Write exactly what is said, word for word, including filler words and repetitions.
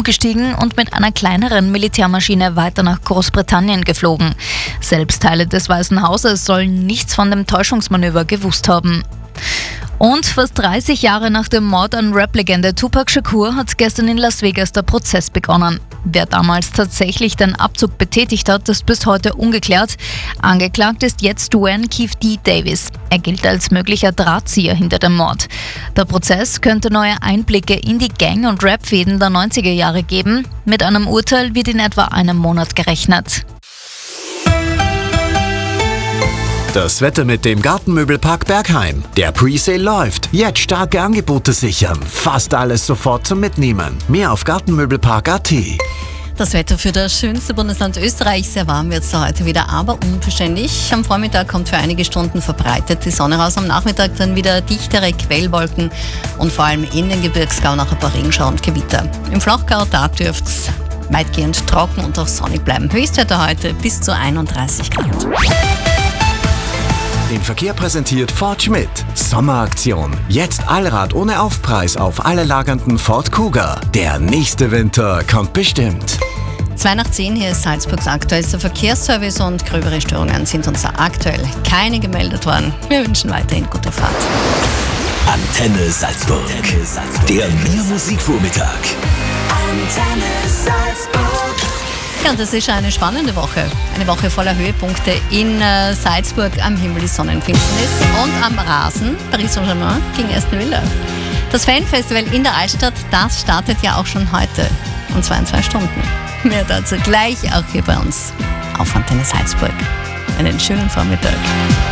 umgestiegen und mit einer kleineren Militärmaschine weiter nach Großbritannien geflogen. Selbst Teile des Weißen Hauses sollen nichts von dem Täuschungsmanöver gewusst haben. Und fast dreißig Jahre nach dem Mord an Rap-Legende Tupac Shakur hat gestern in Las Vegas der Prozess begonnen. Wer damals tatsächlich den Abzug betätigt hat, ist bis heute ungeklärt. Angeklagt ist jetzt Duane Keefe D. Davis. Er gilt als möglicher Drahtzieher hinter dem Mord. Der Prozess könnte neue Einblicke in die Gang- und Rap-Fäden der neunziger Jahre geben. Mit einem Urteil wird in etwa einem Monat gerechnet. Das Wetter mit dem Gartenmöbelpark Bergheim. Der Presale läuft. Jetzt starke Angebote sichern. Fast alles sofort zum Mitnehmen. Mehr auf gartenmöbelpark punkt at. Das Wetter für das schönste Bundesland Österreichs. Sehr warm wird es heute wieder, aber unbeständig. Am Vormittag kommt für einige Stunden verbreitet die Sonne raus. Am Nachmittag dann wieder dichtere Quellwolken und vor allem in den Gebirgsgau nach ein paar Regenschauer und Gewitter. Im Flachgau, da dürfte es weitgehend trocken und auch sonnig bleiben. Höchstwetter heute bis zu einunddreißig Grad. Den Verkehr präsentiert Ford Schmidt. Sommeraktion. Jetzt Allrad ohne Aufpreis auf alle lagernden Ford Kuga. Der nächste Winter kommt bestimmt. zwei nach zehn, hier ist Salzburgs aktuellster Verkehrsservice und gröbere Störungen sind uns aktuell keine gemeldet worden. Wir wünschen weiterhin gute Fahrt. Antenne Salzburg. Antenne Salzburg. Der Mehr Musikvormittag. Antenne Salzburg. Ja, und das ist eine spannende Woche. Eine Woche voller Höhepunkte in äh, Salzburg. Am Himmel ist Sonnenfinsternis und am Rasen Paris Saint-Germain gegen Aston Villa. Das Fanfestival in der Altstadt, das startet ja auch schon heute. Und zwar in zwei Stunden. Mehr dazu gleich auch hier bei uns auf Antenne Salzburg. Einen schönen Vormittag.